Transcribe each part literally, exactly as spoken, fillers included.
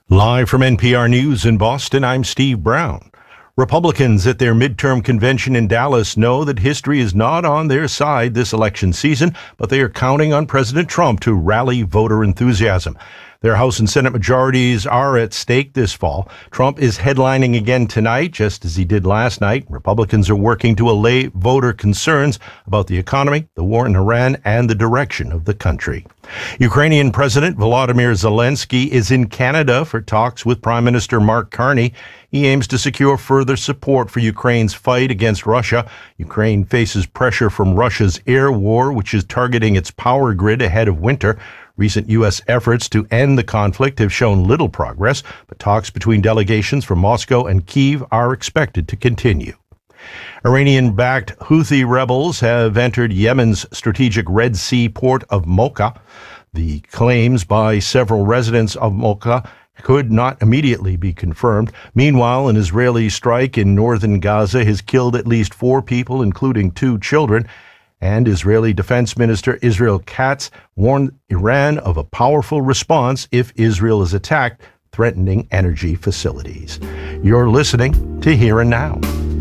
Live from N P R News in Boston, I'm Steve Brown. Republicans at their midterm convention in Dallas know that history is not on their side this election season, but they are counting on President Trump to rally voter enthusiasm. Their House and Senate majorities are at stake this fall. Trump is headlining again tonight, just as he did last night. Republicans are working to allay voter concerns about the economy, the war in Iran, and the direction of the country. Ukrainian President Volodymyr Zelensky is in Canada for talks with Prime Minister Mark Carney. He aims to secure further support for Ukraine's fight against Russia. Ukraine faces pressure from Russia's air war, which is targeting its power grid ahead of winter. Recent U S efforts to end the conflict have shown little progress, but talks between delegations from Moscow and Kyiv are expected to continue. Iranian-backed Houthi rebels have entered Yemen's strategic Red Sea port of Mocha. The claims by several residents of Mocha could not immediately be confirmed. Meanwhile, an Israeli strike in northern Gaza has killed at least four people, including two children. And Israeli Defense Minister Israel Katz warned Iran of a powerful response if Israel is attacked, threatening energy facilities. You're listening to Here and Now.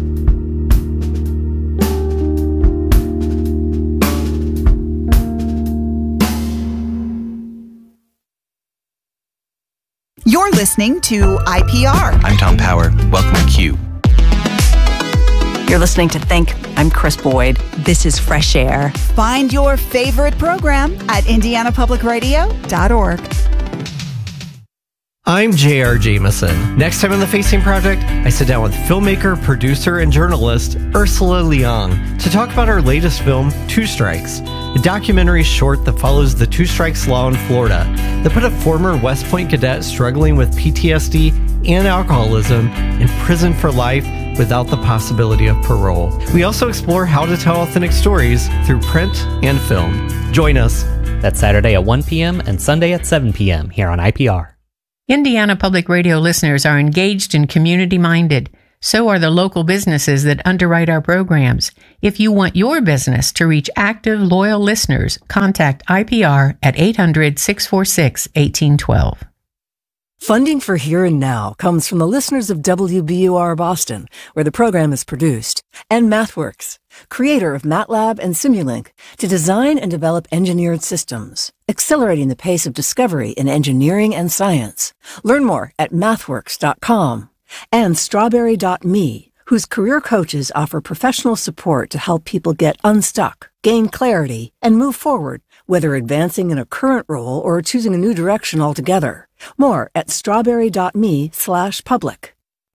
You're listening to I P R. I'm Tom Power. Welcome to Q. You're listening to Think. I'm Chris Boyd. This is Fresh Air. Find your favorite program at indiana public radio dot org. I'm J R. Jameson. Next time on The Facing Project, I sit down with filmmaker, producer, and journalist Ursula Leong to talk about her latest film, Two Strikes, a documentary short that follows the two strikes law in Florida that put a former West Point cadet struggling with P T S D and alcoholism in prison for life without the possibility of parole. We also explore how to tell authentic stories through print and film. Join us. That's Saturday at one p.m. and Sunday at seven p.m. here on I P R. Indiana Public Radio listeners are engaged and community-minded. So are the local businesses that underwrite our programs. If you want your business to reach active, loyal listeners, contact I P R at eight hundred, six four six, one eight one two. Funding for Here and Now comes from the listeners of W B U R Boston, where the program is produced, and MathWorks, creator of MATLAB and Simulink, to design and develop engineered systems, accelerating the pace of discovery in engineering and science. Learn more at mathworks dot com. And strawberry dot me, whose career coaches offer professional support to help people get unstuck, gain clarity, and move forward, whether advancing in a current role or choosing a new direction altogether. More at strawberry dot me slash public.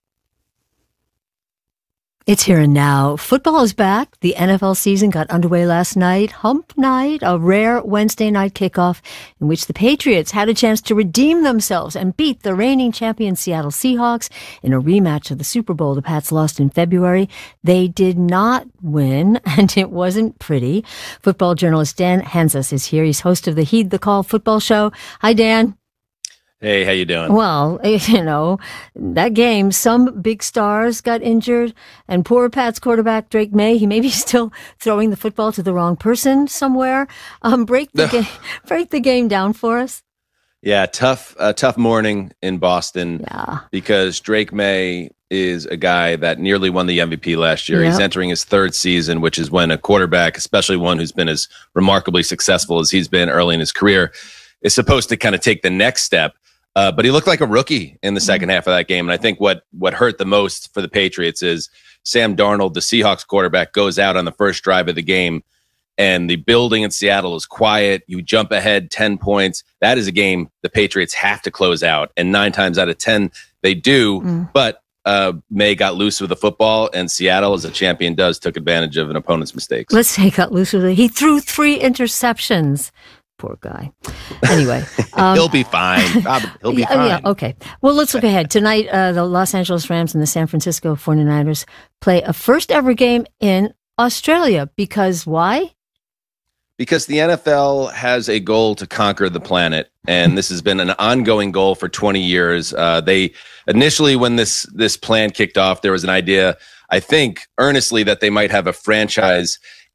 It's Here and Now. Football is back. The N F L season got underway last night. Hump night, a rare Wednesday night kickoff in which the Patriots had a chance to redeem themselves and beat the reigning champion Seattle Seahawks in a rematch of the Super Bowl the Pats lost in February. They did not win, and it wasn't pretty. Football journalist Dan Hanzus is here. He's host of the Heed the Call football show. Hi, Dan. Hey, how you doing? Well, you know, that game, some big stars got injured, and poor Pats quarterback Drake May, he may be still throwing the football to the wrong person somewhere. Um, break the game, break the game down for us. Yeah, tough, uh, tough morning in Boston. Yeah. Because Drake May is a guy that nearly won the M V P last year. Yep. He's entering his third season, which is when a quarterback, especially one who's been as remarkably successful as he's been early in his career, is supposed to kind of take the next step. Uh, but he looked like a rookie in the second half of that game. And I think what what hurt the most for the Patriots is Sam Darnold, the Seahawks quarterback, goes out on the first drive of the game, and the building in Seattle is quiet. You jump ahead ten points. That is a game the Patriots have to close out. And nine times out of ten, they do. Mm. But uh, May got loose with the football, and Seattle, as a champion does, took advantage of an opponent's mistakes. Let's say he got loose with it. He threw three interceptions. Poor guy. Anyway. Um, he'll be fine. Robert, he'll be yeah, fine. Yeah, okay. Well, let's look ahead. Tonight, uh, the Los Angeles Rams and the San Francisco forty-niners play a first ever game in Australia. Because why? Because the N F L has a goal to conquer the planet, and this has been an ongoing goal for twenty years. Uh, they initially, when this this plan kicked off, there was an idea, I think, earnestly, that they might have a franchise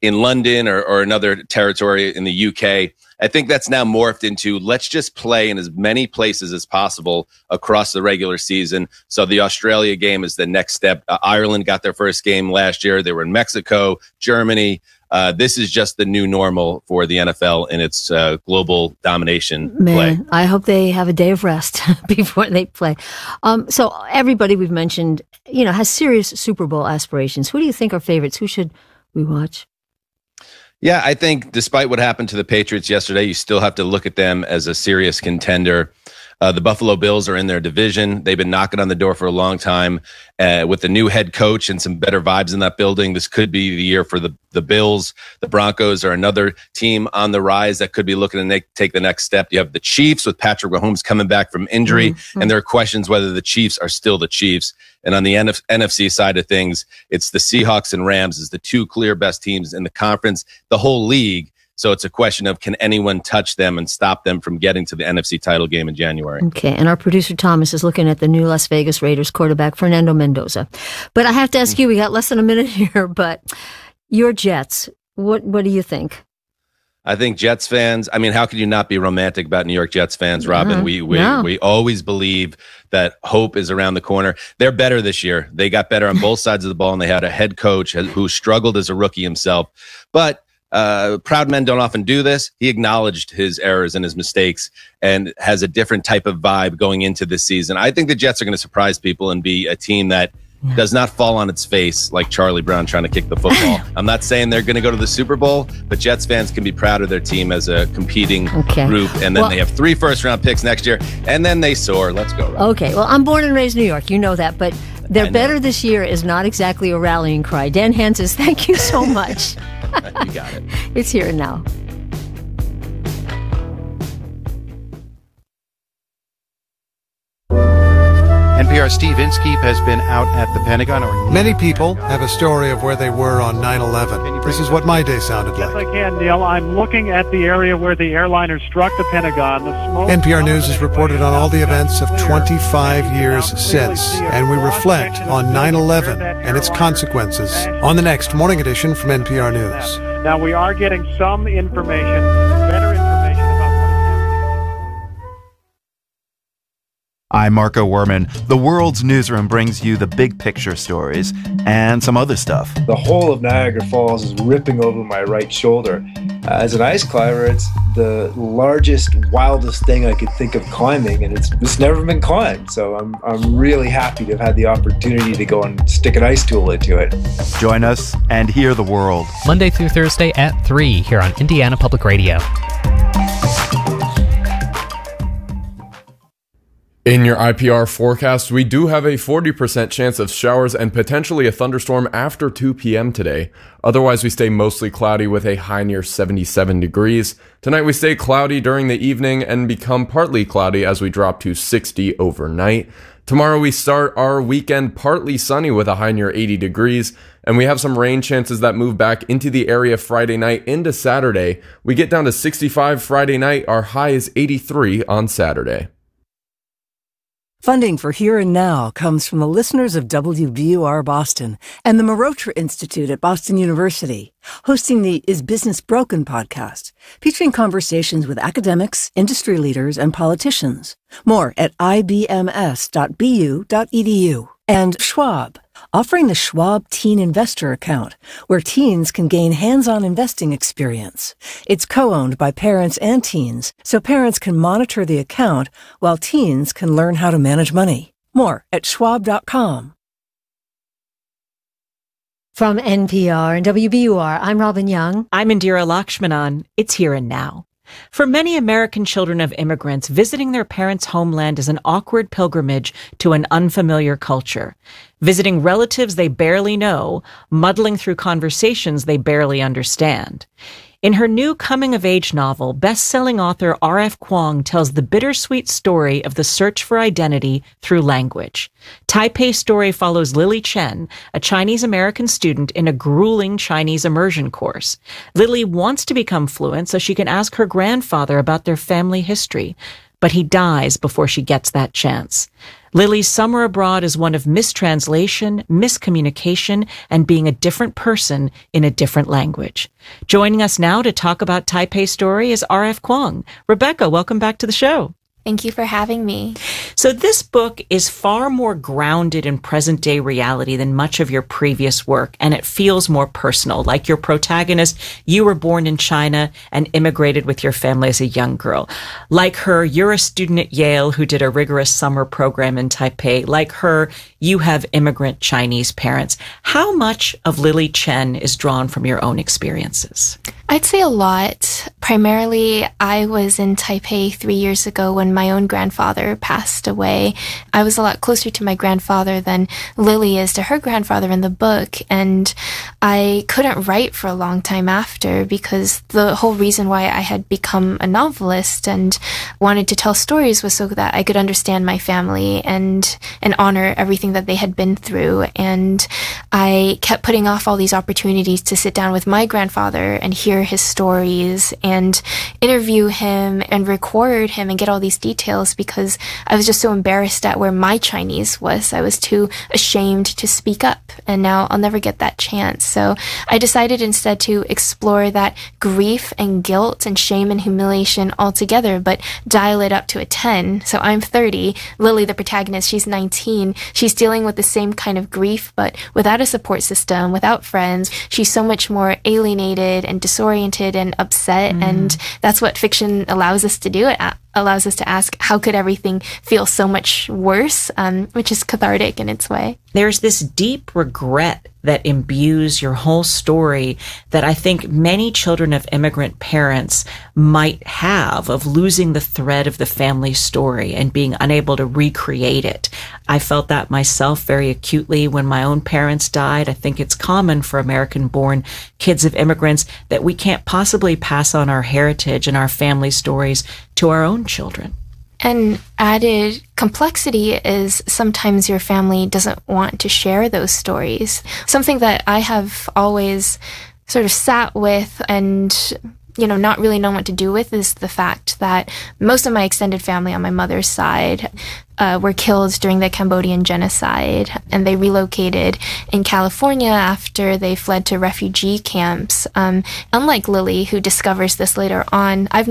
in London or, or another territory in the U K. I think that's now morphed into let's just play in as many places as possible across the regular season. So the Australia game is the next step. Uh, Ireland got their first game last year. They were in Mexico, Germany. Uh, this is just the new normal for the N F L in its uh, global domination Man, play. I hope they have a day of rest before they play. Um, so everybody we've mentioned, you know, has serious Super Bowl aspirations. Who do you think are favorites? Who should we watch? Yeah, I think despite what happened to the Patriots yesterday, you still have to look at them as a serious contender. Uh, the Buffalo Bills are in their division. They've been knocking on the door for a long time. Uh, with the new head coach and some better vibes in that building, this could be the year for the, the Bills. The Broncos are another team on the rise that could be looking to make, take the next step. You have the Chiefs with Patrick Mahomes coming back from injury, mm-hmm. and there are questions whether the Chiefs are still the Chiefs. And on the N F C side of things, it's the Seahawks and Rams as the two clear best teams in the conference, the whole league. So it's a question of can anyone touch them and stop them from getting to the N F C title game in January? Okay, and our producer Thomas is looking at the new Las Vegas Raiders quarterback, Fernando Mendoza. But I have to ask you, we got less than a minute here, but your Jets, what what do you think? I think Jets fans, I mean, how could you not be romantic about New York Jets fans, Robin? Uh, we we no. we always believe that hope is around the corner. They're better this year. They got better on both sides of the ball, and they had a head coach who struggled as a rookie himself. But Uh, proud men don't often do this. He acknowledged his errors and his mistakes and has a different type of vibe going into this season. I think the Jets are going to surprise people and be a team that yeah. does not fall on its face like Charlie Brown trying to kick the football. I'm not saying they're going to go to the Super Bowl, but Jets fans can be proud of their team as a competing okay. group. And then well, they have three first round picks next year, and then they soar. Let's go. Rob. Okay. Well, I'm born and raised in New York. You know that, but they're better this year is not exactly a rallying cry. Dan Hansis, thank you so much. You got it. It's here and now. N P R's Steve Inskeep has been out at the Pentagon. Or Many people have a story of where they were on nine eleven. This is what my day sounded yes, like. Yes, I can, Neil. I'm looking at the area where the airliner struck the Pentagon. The smoke N P R News has reported on all the events of twenty-five years since, and we reflect on nine eleven and its consequences on the next Morning Edition from N P R News. Now, we are getting some information, better information. I'm Marco Werman. The World's Newsroom brings you the big picture stories and some other stuff. The whole of Niagara Falls is ripping over my right shoulder. Uh, as an ice climber, it's the largest, wildest thing I could think of climbing, and it's it's never been climbed. So I'm I'm really happy to have had the opportunity to go and stick an ice tool into it. Join us and hear the world. Monday through Thursday at three here on Indiana Public Radio. In your I P R forecast, we do have a forty percent chance of showers and potentially a thunderstorm after two p.m. today. Otherwise, we stay mostly cloudy with a high near seventy-seven degrees. Tonight, we stay cloudy during the evening and become partly cloudy as we drop to sixty overnight. Tomorrow, we start our weekend partly sunny with a high near eighty degrees, and we have some rain chances that move back into the area Friday night into Saturday. We get down to sixty-five Friday night. Our high is eighty-three on Saturday. Funding for Here and Now comes from the listeners of W B U R Boston and the Marotra Institute at Boston University, hosting the Is Business Broken podcast, featuring conversations with academics, industry leaders, and politicians. More at I B M S dot B U dot E D U. And Schwab, offering the Schwab Teen Investor Account, where teens can gain hands-on investing experience. It's co-owned by parents and teens, so parents can monitor the account while teens can learn how to manage money. More at schwab dot com. From N P R and W B U R, I'm Robin Young. I'm Indira Lakshmanan. It's Here and Now. For many American children of immigrants, visiting their parents' homeland is an awkward pilgrimage to an unfamiliar culture. Visiting relatives they barely know, muddling through conversations they barely understand. In her new coming-of-age novel, best-selling author R F. Kuang tells the bittersweet story of the search for identity through language. Taipei's story follows Lily Chen, a Chinese-American student in a grueling Chinese immersion course. Lily wants to become fluent so she can ask her grandfather about their family history. but he dies before she gets that chance. Lily's summer abroad is one of mistranslation, miscommunication, and being a different person in a different language. Joining us now to talk about Taipei Story is R F Kuang. Rebecca, welcome back to the show. Thank you for having me. So this book is far more grounded in present-day reality than much of your previous work, and it feels more personal. Like your protagonist, you were born in China and immigrated with your family as a young girl. Like her, you're a student at Yale who did a rigorous summer program in Taipei. Like her, you have immigrant Chinese parents. How much of Lily Chen is drawn from your own experiences? I'd say a lot. Primarily, I was in Taipei three years ago when my own grandfather passed away. I was a lot closer to my grandfather than Lily is to her grandfather in the book, and I couldn't write for a long time after because the whole reason why I had become a novelist and wanted to tell stories was so that I could understand my family and and honor everything that they had been through. And I kept putting off all these opportunities to sit down with my grandfather and hear his stories and interview him and record him and get all these details because I was just so embarrassed at where my Chinese was. I was too ashamed to speak up, and now I'll never get that chance. So I decided instead to explore that grief and guilt and shame and humiliation altogether, but dial it up to a ten. So I'm thirty. Lily, the protagonist, she's nineteen. She's dealing with the same kind of grief, but without a support system, without friends. She's so much more alienated and disoriented and upset, mm. and that's what fiction allows us to do. It allows us to ask, how could everything feel so much worse, um, which is cathartic in its way. There's this deep regret that imbues your whole story that I think many children of immigrant parents might have, of losing the thread of the family story and being unable to recreate it. I felt that myself very acutely when my own parents died. I think it's common for American-born kids of immigrants that we can't possibly pass on our heritage and our family stories to our own children. And added complexity is sometimes your family doesn't want to share those stories. Something that I have always sort of sat with and, you know, not really known what to do with is the fact that most of my extended family on my mother's side uh, were killed during the Cambodian genocide, and they relocated in California after they fled to refugee camps. Um, unlike Lily, who discovers this later on, I've